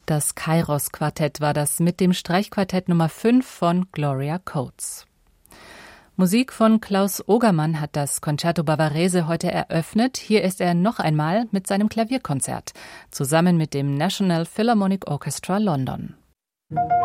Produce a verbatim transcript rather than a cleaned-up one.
Das Kairos-Quartett war das mit dem Streichquartett Nummer fünf von Gloria Coates. Musik von Klaus Ogermann hat das Concerto Bavarese heute eröffnet. Hier ist er noch einmal mit seinem Klavierkonzert, zusammen mit dem National Philharmonic Orchestra London.